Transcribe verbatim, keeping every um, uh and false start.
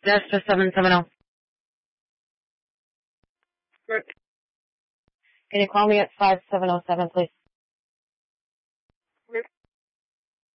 That's the seven seven zero. Can you call me at five seven zero seven, please?